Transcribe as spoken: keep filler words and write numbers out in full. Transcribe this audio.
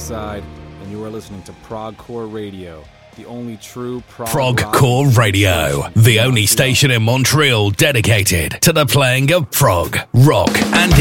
Side, and you are listening to Progcore Radio, the only true prog Progcore Radio, the only station in Montreal dedicated to the playing of prog, rock, and